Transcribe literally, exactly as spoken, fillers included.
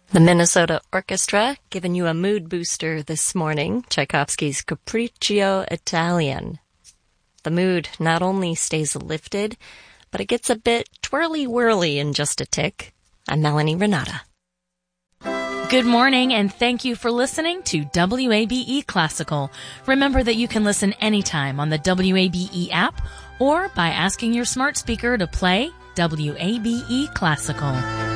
The Minnesota Orchestra giving you a mood booster this morning, Tchaikovsky's Capriccio Italian. The mood not only stays lifted, but it gets a bit twirly-whirly in just a tick. I'm Melanie Renata. Good morning, and thank you for listening to W A B E Classical. Remember that you can listen anytime on the W A B E app or by asking your smart speaker to play W A B E Classical.